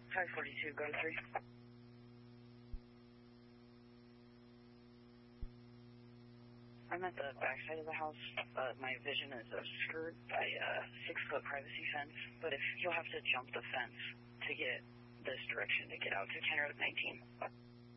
542, go to 3. I'm at the back side of the house, but my vision is obscured by a 6-foot privacy fence, but if you'll have to jump the fence to get this direction to get out to County Road 19.